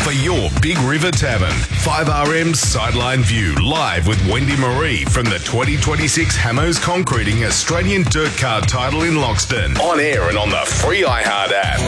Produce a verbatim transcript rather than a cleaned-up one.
for your Big River Tavern. five R M's Sideline View, live with Wendy Marie from the twenty twenty-six Hamos Concreting Australian Dirt Car title in Loxton. On air and on the free iHeart app.